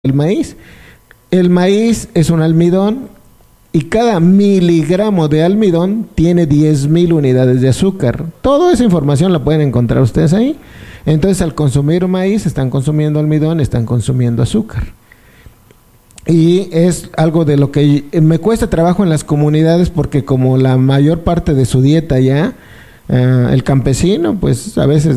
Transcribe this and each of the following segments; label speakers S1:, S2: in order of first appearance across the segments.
S1: el maíz. El maíz es un almidón y cada miligramo de almidón tiene 10,000 unidades de azúcar. Toda esa información la pueden encontrar ustedes ahí. Entonces, al consumir maíz, están consumiendo almidón, están consumiendo azúcar. Y es algo de lo que me cuesta trabajo en las comunidades porque como la mayor parte de su dieta ya, el campesino, pues a veces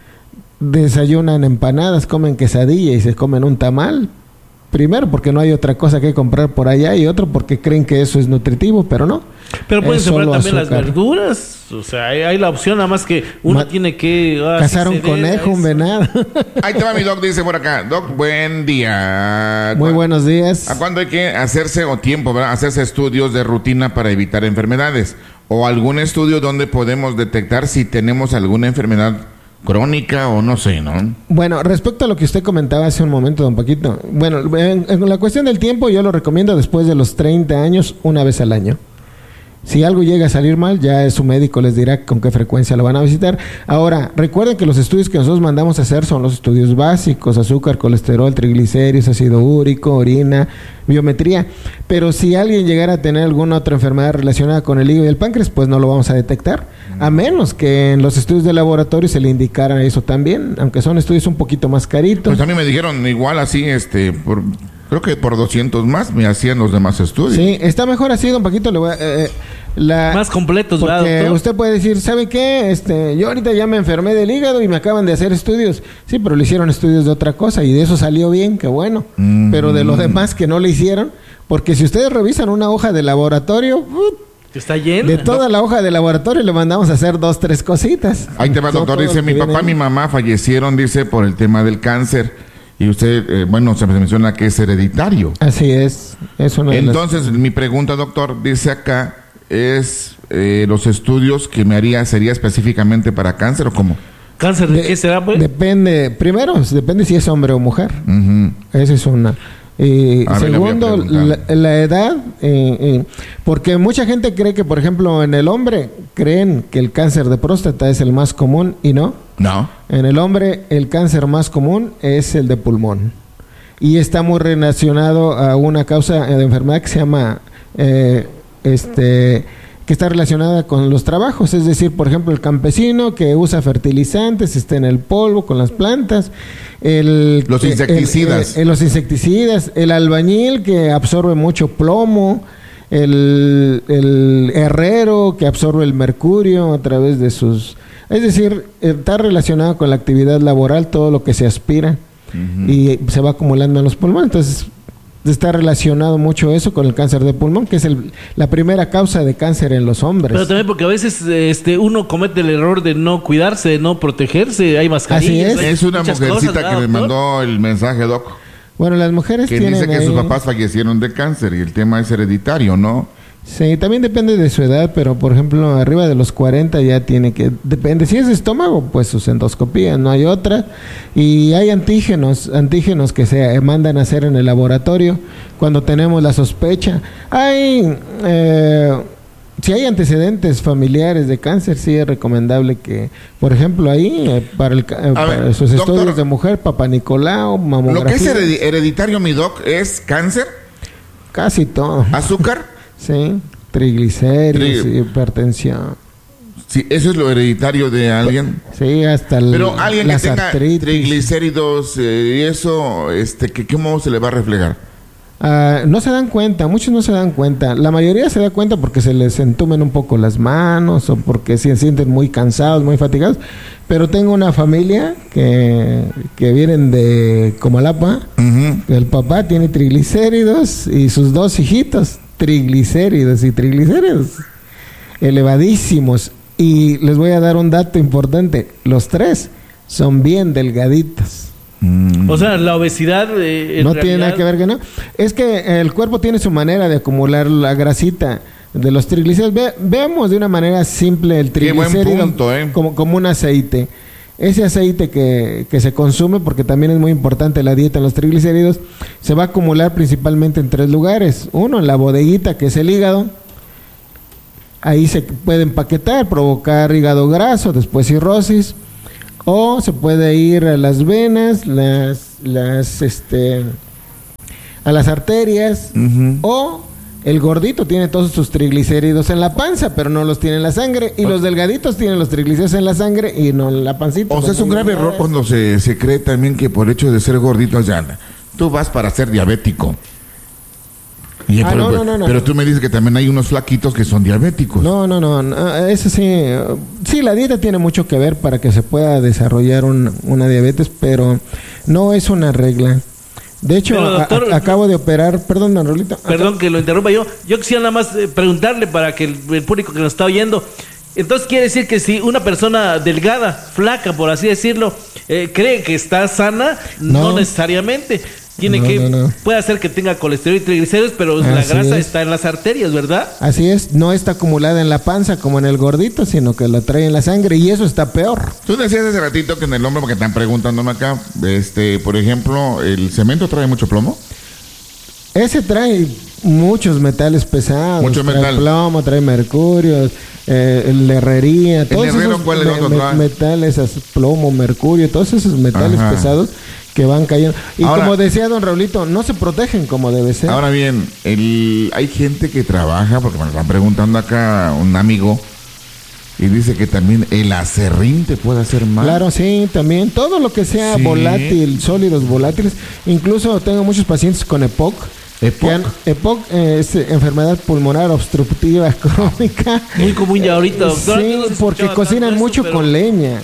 S1: desayunan empanadas, comen quesadilla y se comen un tamal. Primero porque no hay otra cosa que comprar por allá y otro porque creen que eso es nutritivo, pero no.
S2: Pero pueden sembrar también
S1: azúcar.
S2: las verduras, o sea, hay la opción, nada más que uno tiene que...
S1: cazar un conejo, un venado.
S3: Ahí te va mi doc, dice por acá. Doc, buen día.
S1: Muy buenos días.
S3: ¿A cuándo hay que hacerse, o tiempo, ¿verdad? Hacerse estudios de rutina para evitar enfermedades? O algún estudio donde podemos detectar si tenemos alguna enfermedad crónica o no sé, ¿no?
S1: Bueno, respecto a lo que usted comentaba hace un momento, don Paquito. Bueno, en la cuestión del tiempo yo lo recomiendo después de los 30 años, una vez al año. Si algo llega a salir mal, ya su médico les dirá con qué frecuencia lo van a visitar. Ahora, recuerden que los estudios que nosotros mandamos a hacer son los estudios básicos: azúcar, colesterol, triglicéridos, ácido úrico, orina, biometría. Pero si alguien llegara a tener alguna otra enfermedad relacionada con el hígado y el páncreas, pues no lo vamos a detectar. A menos que en los estudios de laboratorio se le indicara eso también, aunque son estudios un poquito más caritos.
S3: Pues a mí me dijeron igual así, creo que por 200 más me hacían los demás estudios.
S1: Sí, está mejor así, don Paquito. Le voy
S2: más completos, ¿verdad,
S1: porque
S2: doctor?
S1: usted puede decir, ¿sabe qué? Yo ahorita ya me enfermé del hígado y me acaban de hacer estudios. Sí, pero le hicieron estudios de otra cosa y de eso salió bien, qué bueno. Pero de lo demás que no le hicieron, porque si ustedes revisan una hoja de laboratorio,
S2: está llena.
S1: de toda la hoja de laboratorio le mandamos a hacer 2, 3 cositas.
S3: Ahí te va, doctor. Dice, mi papá y mi mamá fallecieron, dice, por el tema del cáncer. Y usted, se menciona que es hereditario.
S1: Así es.
S3: Entonces, mi pregunta, doctor, dice acá, ¿es los estudios que me haría sería específicamente para cáncer o cómo?
S2: ¿Cáncer de qué será, pues?
S1: Depende, primero, depende si es hombre o mujer. Esa es una. Segundo, la edad, porque mucha gente cree que, por ejemplo, en el hombre creen que el cáncer de próstata es el más común y no.
S3: No.
S1: En el hombre el cáncer más común es el de pulmón y está muy relacionado a una causa de enfermedad que se llama que está relacionada con los trabajos, es decir, por ejemplo, el campesino que usa fertilizantes, está en el polvo con las plantas,
S3: los insecticidas,
S1: los insecticidas, el albañil que absorbe mucho plomo, el herrero que absorbe el mercurio a través de sus... Es decir, está relacionado con la actividad laboral, todo lo que se aspira y se va acumulando en los pulmones. Entonces, está relacionado mucho eso con el cáncer de pulmón, que es la primera causa de cáncer en los hombres.
S2: Pero también porque a veces uno comete el error de no cuidarse, de no protegerse, hay mascarillas.
S1: Así
S3: es una mujercita
S2: cosas,
S3: que me mandó el mensaje, doc.
S1: Bueno, las mujeres
S3: que
S1: tienen
S3: dice que
S1: ahí...
S3: sus papás fallecieron de cáncer y el tema es hereditario, ¿no?
S1: Sí, también depende de su edad, pero por ejemplo, arriba de los 40 ya tiene que... Depende, si es de estómago, pues sus endoscopías, no hay otra. Y hay antígenos que se mandan a hacer en el laboratorio cuando tenemos la sospecha. Si hay antecedentes familiares de cáncer, sí es recomendable que, por ejemplo, ahí, para sus
S3: doctor,
S1: estudios de mujer, Papá Nicolau, mamografía.
S3: ¿Lo que es hereditario, mi doc, es cáncer?
S1: Casi todo.
S3: ¿Azúcar?
S1: Sí, triglicéridos, hipertensión.
S3: Sí, eso es lo hereditario de alguien.
S1: Sí, hasta
S3: pero alguien que tenga
S1: artritis,
S3: triglicéridos y eso, ¿cómo se le va a reflejar?
S1: No se dan cuenta, muchos no se dan cuenta. La mayoría se da cuenta porque se les entumen un poco las manos o porque se sienten muy cansados, muy fatigados. Pero tengo una familia que vienen de Comalapa. El papá tiene triglicéridos y sus 2 hijitos triglicéridos elevadísimos. Y les voy a dar un dato importante: los 3 son bien delgaditos.
S2: O sea, la obesidad
S1: no tiene nada que ver, que no. Es que el cuerpo tiene su manera de acumular la grasita de los triglicéridos. Veamos de una manera simple el triglicérido como un aceite. Ese aceite que se consume, porque también es muy importante la dieta en los triglicéridos, se va a acumular principalmente en 3 lugares. Uno, en la bodeguita, que es el hígado. Ahí se puede empaquetar, provocar hígado graso, después cirrosis. O se puede ir a las venas, las a las arterias, o el gordito tiene todos sus triglicéridos en la panza, pero no los tiene en la sangre, y los delgaditos tienen los triglicéridos en la sangre y no en la pancita.
S3: O sea, es un grave error cuando se cree también que por hecho de ser gordito, ya, tú vas para ser diabético. No. Pero tú me dices que también hay unos flaquitos que son diabéticos.
S1: No, eso sí. Sí, la dieta tiene mucho que ver para que se pueda desarrollar una diabetes, pero no es una regla. De hecho, doctor, acabo de operar, perdón, don Rolito.
S2: Perdón que lo interrumpa yo. Yo quisiera nada más preguntarle para que el público que nos está oyendo. Entonces quiere decir que si una persona delgada, flaca, por así decirlo, cree que está sana, no necesariamente. Puede hacer que tenga colesterol y triglicéridos, pero la grasa está en las arterias, ¿verdad?
S1: Así es, no está acumulada en la panza como en el gordito, sino que la trae en la sangre, y eso está peor.
S3: Tú decías hace ratito que en el hombro, porque están preguntándome acá, por ejemplo, ¿el cemento trae mucho plomo?
S1: Ese trae muchos metales pesados. Trae plomo, trae mercurio, la herrería, todos esos metales, plomo, mercurio, todos esos metales pesados que van cayendo. Y ahora, como decía don Raulito, no se protegen como debe ser.
S3: Ahora bien, hay gente que trabaja, porque me lo están preguntando acá un amigo, y dice que también el acerrín te puede hacer mal.
S1: Claro, sí, también. Todo lo que sea volátil, sólidos volátiles. Incluso tengo muchos pacientes con EPOC. EPOC es enfermedad pulmonar obstructiva crónica.
S2: Muy común ya ahorita, doctor.
S1: Sí, porque cocinan mucho con leña.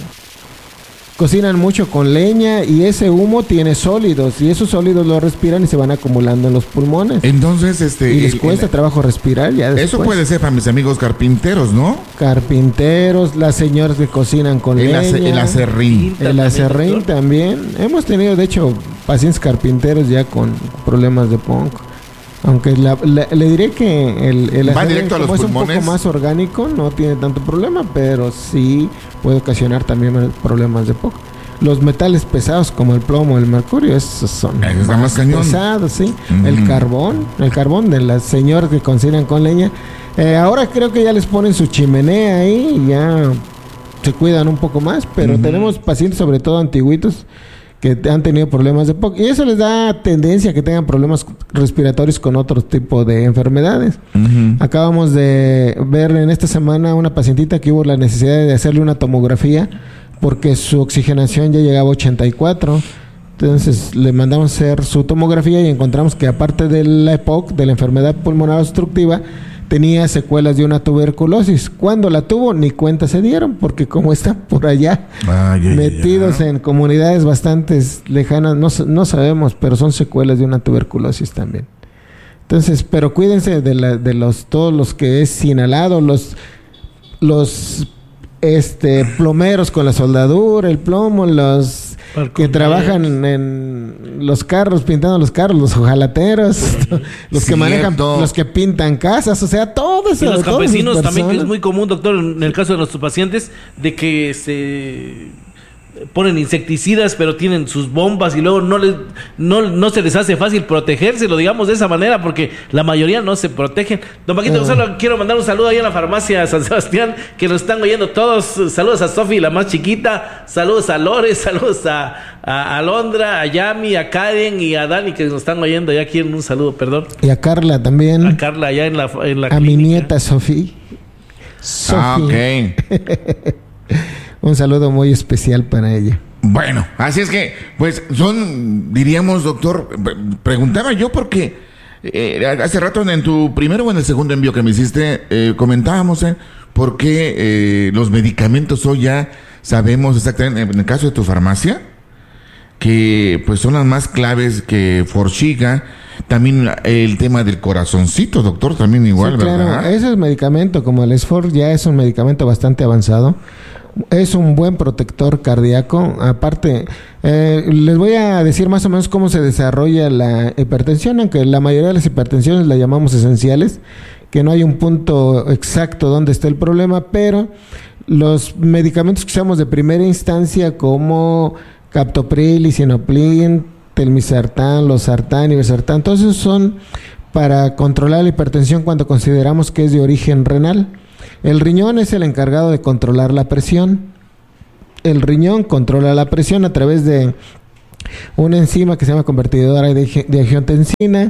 S1: Cocinan mucho con leña y ese humo tiene sólidos, y esos sólidos los respiran y se van acumulando en los pulmones.
S3: Entonces,
S1: y les cuesta trabajo respirar ya después.
S3: Eso puede ser para mis amigos carpinteros, ¿no?
S1: Carpinteros, las señoras que cocinan con leña.
S3: El acerrín.
S1: El acerrín también. Hemos tenido, de hecho, pacientes carpinteros ya con problemas de PONC. Aunque le diré que el acerrín, como es un poco más orgánico, no tiene tanto problema, pero sí puede ocasionar también problemas de POC. Los metales pesados como el plomo, el mercurio, esos son más pesados, sí. El carbón de las señoras que cocinan con leña. Ahora creo que ya les ponen su chimenea ahí y ya se cuidan un poco más, pero tenemos pacientes, sobre todo antiguitos, que han tenido problemas de POC, y eso les da tendencia a que tengan problemas respiratorios con otro tipo de enfermedades. Acabamos de ver en esta semana una pacientita que hubo la necesidad de hacerle una tomografía porque su oxigenación ya llegaba a 84. Entonces le mandamos a hacer su tomografía y encontramos que, aparte de la EPOC, de la enfermedad pulmonar obstructiva, tenía secuelas de una tuberculosis. Cuando la tuvo, ni cuenta se dieron, porque como están por allá metidos en comunidades bastante lejanas, no sabemos, pero son secuelas de una tuberculosis también. Entonces, pero cuídense de todos los que es inhalado, los plomeros con la soldadura, el plomo, los que trabajan en los carros, pintando los carros, los hojalateros, los que manejan, los que pintan casas, o sea, todo eso.
S2: Y los campesinos también, que es muy común, doctor, en el caso de nuestros pacientes, de que se ponen insecticidas, pero tienen sus bombas y luego no se les hace fácil protegérselo, digamos de esa manera, porque la mayoría no se protegen. Don Paquito, solo quiero mandar un saludo ahí a la farmacia San Sebastián, que nos están oyendo todos. Saludos a Sofi, la más chiquita, saludos a Lore, saludos a Alondra, a Yami, a Karen y a Dani, que nos están oyendo. Ya quieren un saludo, perdón.
S1: Y a Carla también.
S2: A Carla allá en la
S1: a
S2: clínica.
S1: Mi nieta Sofi. Un saludo muy especial para ella.
S3: Bueno, así es que, pues, diríamos, doctor, preguntaba yo porque hace rato en tu primero o en el segundo envío que me hiciste, comentábamos, por qué los medicamentos hoy ya sabemos exactamente, en el caso de tu farmacia, que pues son las más claves que Forxiga. También el tema del corazoncito, doctor, también igual, sí, ¿verdad?
S1: Claro, ese medicamento, como el Esfor, ya es un medicamento bastante avanzado. Es un buen protector cardíaco. Aparte, les voy a decir más o menos cómo se desarrolla la hipertensión, aunque la mayoría de las hipertensiones la llamamos esenciales, que no hay un punto exacto donde está el problema, pero los medicamentos que usamos de primera instancia, como captopril, lisinopril, telmisartán, losartán, irbesartán, todos esos son para controlar la hipertensión cuando consideramos que es de origen renal. El riñón es el encargado de controlar la presión. El riñón controla la presión a través de una enzima que se llama convertidora de angiotensina,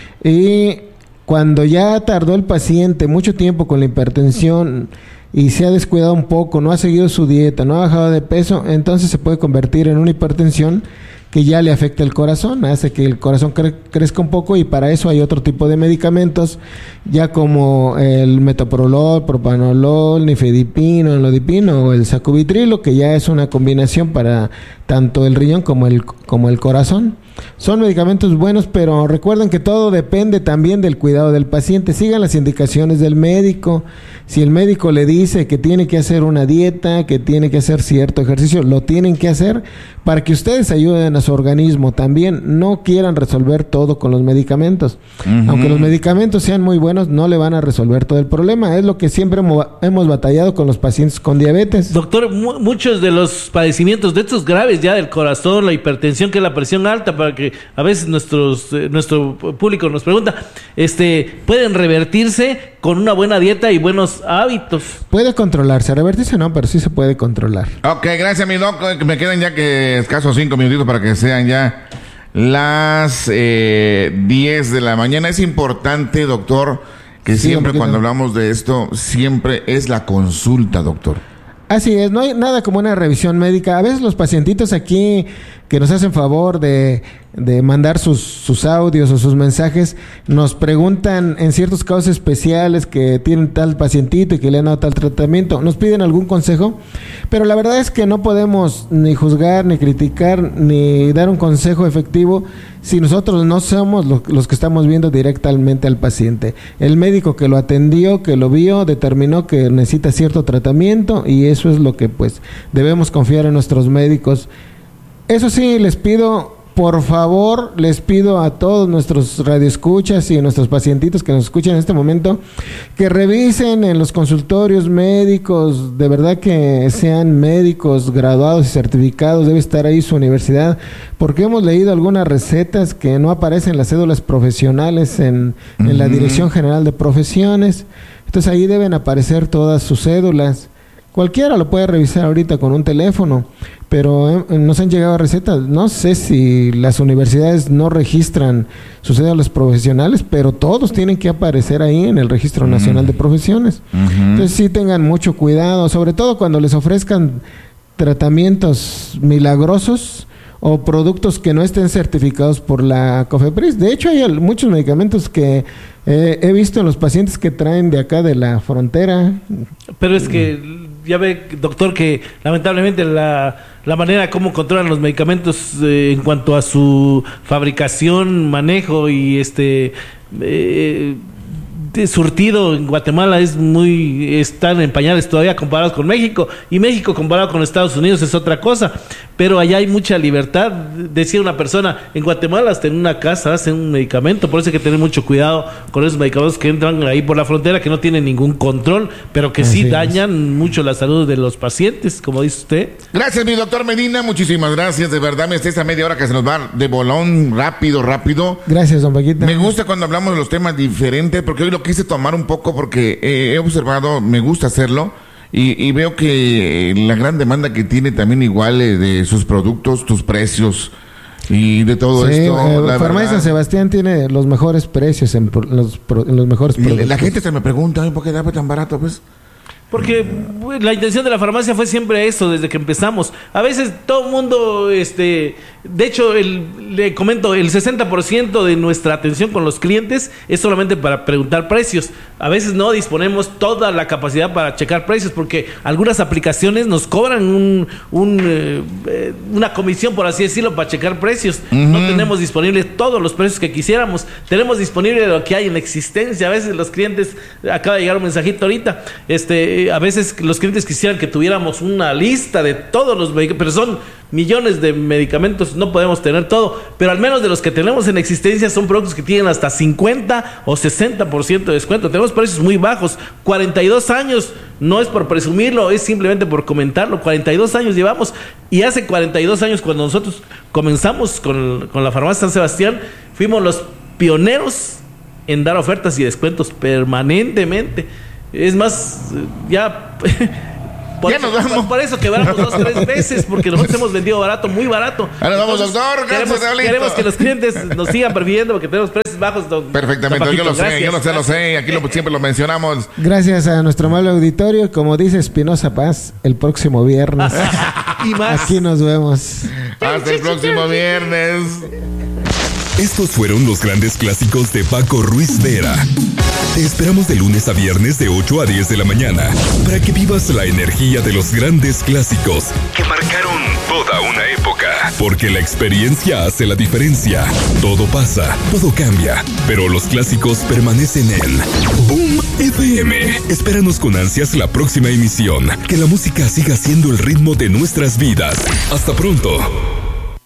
S1: y cuando ya tardó el paciente mucho tiempo con la hipertensión y se ha descuidado un poco, no ha seguido su dieta, no ha bajado de peso, entonces se puede convertir en una hipertensión que ya le afecta el corazón, hace que el corazón crezca un poco, y para eso hay otro tipo de medicamentos, ya como el metoprolol, propanolol, nifedipino, nilodipino o el sacubitrilo, que ya es una combinación para tanto el riñón como el corazón. Son medicamentos buenos, pero recuerden que todo depende también del cuidado del paciente. Sigan las indicaciones del médico. Si el médico le dice que tiene que hacer una dieta, que tiene que hacer cierto ejercicio, lo tienen que hacer para que ustedes ayuden a su organismo. También no quieran resolver todo con los medicamentos. Aunque los medicamentos sean muy buenos, no le van a resolver todo el problema. Es lo que siempre hemos batallado con los pacientes con diabetes.
S2: Doctor, muchos de los padecimientos de estos graves ya del corazón, la hipertensión, que es la presión alta, para que a veces nuestro público nos pregunta, ¿pueden revertirse con una buena dieta y buenos hábitos?
S1: Puede controlarse, revertirse no, pero sí se puede controlar.
S3: Ok, gracias, mi doc. Me quedan ya que escasos 5 minutitos para que sean ya las 10 de la mañana. Es importante, doctor, que siempre cuando hablamos de esto, siempre es la consulta, doctor.
S1: Así es, no hay nada como una revisión médica. A veces los pacientitos aquí que nos hacen favor de mandar sus audios o sus mensajes, nos preguntan en ciertos casos especiales que tienen tal pacientito y que le han dado tal tratamiento, nos piden algún consejo, pero la verdad es que no podemos ni juzgar, ni criticar, ni dar un consejo efectivo si nosotros no somos los que estamos viendo directamente al paciente. El médico que lo atendió, que lo vio, determinó que necesita cierto tratamiento, y eso es lo que pues debemos confiar en nuestros médicos. Eso sí, les pido, por favor, les pido a todos nuestros radioescuchas y a nuestros pacientitos que nos escuchan en este momento, que revisen en los consultorios médicos, de verdad que sean médicos graduados y certificados, debe estar ahí su universidad, porque hemos leído algunas recetas que no aparecen en las cédulas profesionales en la Dirección General de Profesiones. Entonces ahí deben aparecer todas sus cédulas. Cualquiera lo puede revisar ahorita con un teléfono, pero nos han llegado recetas. No sé si las universidades no registran sus cédulas profesionales, pero todos tienen que aparecer ahí en el Registro Nacional de Profesiones. Entonces sí tengan mucho cuidado, sobre todo cuando les ofrezcan tratamientos milagrosos o productos que no estén certificados por la COFEPRIS. De hecho, hay muchos medicamentos que he visto en los pacientes que traen de acá de la frontera.
S2: Pero es que ya ve, doctor, que lamentablemente la manera como controlan los medicamentos en cuanto a su fabricación, manejo y de surtido en Guatemala están en pañales todavía comparados con México, y México comparado con Estados Unidos es otra cosa, pero allá hay mucha libertad. Decía una persona, en Guatemala hasta en una casa hacen un medicamento, por eso hay que tener mucho cuidado con esos medicamentos que entran ahí por la frontera, que no tienen ningún control, pero que sí dañan mucho la salud de los pacientes, como dice usted.
S3: Gracias, mi doctor Medina, muchísimas gracias, de verdad, esta media hora que se nos va de bolón, rápido.
S1: Gracias, don Paquita.
S3: Me gusta cuando hablamos de los temas diferentes, porque hoy lo quise tomar un poco porque he observado, me gusta hacerlo, y veo que la gran demanda que tiene también igual de sus productos, tus precios y de todo esto.
S1: La Farmacia San Sebastián tiene los mejores precios en los mejores productos.
S3: La gente se me pregunta, ¿por qué da tan barato? Pues
S2: porque la intención de la farmacia fue siempre eso, desde que empezamos. A veces todo el mundo, de hecho, le comento, el 60% de nuestra atención con los clientes es solamente para preguntar precios. A veces no disponemos toda la capacidad para checar precios, porque algunas aplicaciones nos cobran una comisión, por así decirlo, para checar precios. No tenemos disponibles todos los precios que quisiéramos. Tenemos disponible lo que hay en existencia. A veces los clientes, acaba de llegar un mensajito ahorita, a veces los clientes quisieran que tuviéramos una lista de todos los medicamentos, pero son millones de medicamentos, no podemos tener todo, pero al menos de los que tenemos en existencia son productos que tienen hasta 50 o 60% de descuento. Tenemos precios muy bajos, 42 años, no es por presumirlo, es simplemente por comentarlo. 42 años llevamos, y hace 42 años, cuando nosotros comenzamos con la Farmacia San Sebastián, fuimos los pioneros en dar ofertas y descuentos permanentemente. Es más, ya
S3: Ya nos vamos.
S2: Por eso quebramos 2 o 3 veces, porque nosotros hemos vendido barato, muy barato.
S3: Ahora vamos, doctor.
S2: Queremos que los clientes nos sigan prefiriendo porque tenemos precios bajos.
S3: Perfectamente,
S2: Papito,
S3: yo lo
S2: gracias.
S3: sé. Aquí siempre lo mencionamos.
S1: Gracias a nuestro amable auditorio. Como dice Espinosa Paz, el próximo viernes.
S2: Y más.
S1: Aquí nos vemos.
S3: Hasta el próximo viernes.
S4: Estos fueron los grandes clásicos de Paco Ruiz Vera. Te esperamos de lunes a viernes de 8 a 10 de la mañana para que vivas la energía de los grandes clásicos que marcaron toda una época. Porque la experiencia hace la diferencia. Todo pasa, todo cambia, pero los clásicos permanecen en Boom FM. Espéranos con ansias la próxima emisión. Que la música siga siendo el ritmo de nuestras vidas. Hasta pronto.